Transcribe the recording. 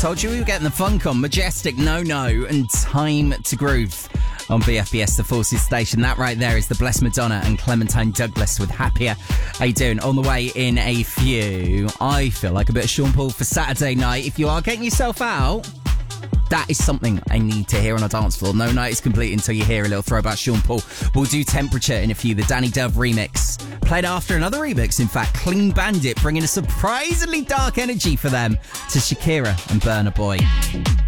Told you we were getting the funk on. Majestic, No and Time to Groove on BFBS, the Forces station. That right there is the Blessed Madonna and Clementine Douglas with Happier. How you doing? On the way in a few. I feel like a bit of Sean Paul for Saturday night. If you are getting yourself out, that is something I need to hear on a dance floor. No night is complete until you hear a little throwback Sean Paul. We'll do Temperature in a few, the Danny Dove remix. Played after another remix, in fact, Clean Bandit, bringing a surprisingly dark energy for them to Shakira and Burna Boy.